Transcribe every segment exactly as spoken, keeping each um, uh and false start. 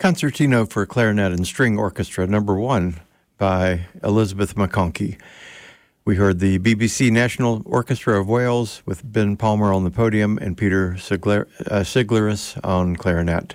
Concertino for Clarinet and String Orchestra, number one, by Elizabeth McConkey. We heard the B B C National Orchestra of Wales with Ben Palmer on the podium and Peter Sigler, uh, Sigleris on clarinet.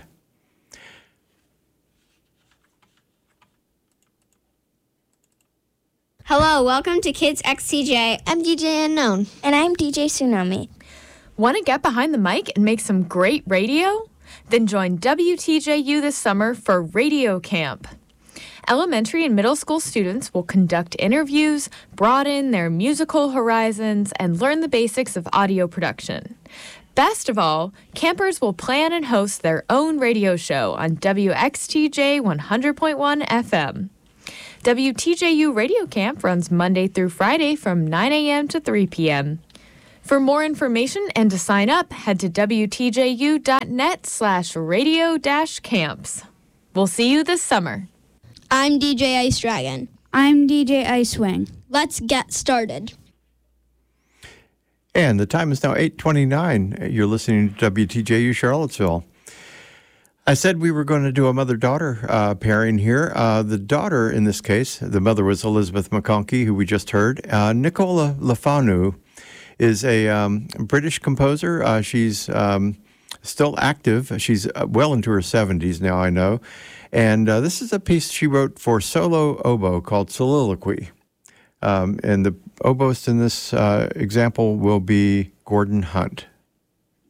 Hello, welcome to Kids X T J. I'm D J Unknown. And I'm D J Tsunami. Want to get behind the mic and make some great radio? Then join W T J U this summer for Radio Camp. Elementary and middle school students will conduct interviews, broaden their musical horizons, and learn the basics of audio production. Best of all, campers will plan and host their own radio show on W X T J one hundred point one F M. W T J U Radio Camp runs Monday through Friday from nine a.m. to three p.m. For more information and to sign up, head to W T J U dot net slash radio dash camps. We'll see you this summer. I'm D J Ice Dragon. I'm D J Icewing. Let's get started. And the time is now eight twenty-nine. You're listening to W T J U Charlottesville. I said we were going to do a mother-daughter uh, pairing here. Uh, the daughter, in this case, the mother was Elizabeth McConkey, who we just heard. Uh, Nicola Lefanu is a um, British composer. Uh, she's um, still active. She's well into her seventies now, I know. And uh, this is a piece she wrote for solo oboe called Soliloquy. Um, and the oboist in this uh, example will be Gordon Hunt.